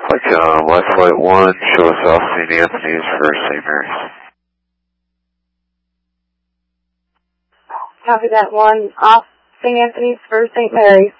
West Flight 1, show us off St. Anthony's for St. Mary's. Copy that, 1 off St. Anthony's for St. Mary's.